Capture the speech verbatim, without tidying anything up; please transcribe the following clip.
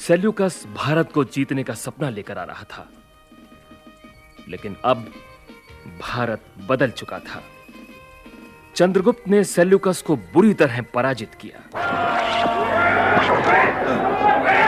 Seleucus Bharat को जीतने का सपना लेकर आ रहा था, लेकिन अब भारत बदल चुका था। चंद्रगुप्त ने सेल्यूकस को बुरी तरह पराजित किया।